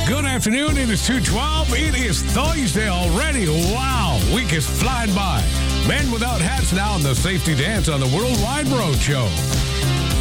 Good afternoon. It is 2:12. It is Thursday already. Wow. Week is flying by. Men Without Hats now in the Safety Dance on the Worldwide Road Show.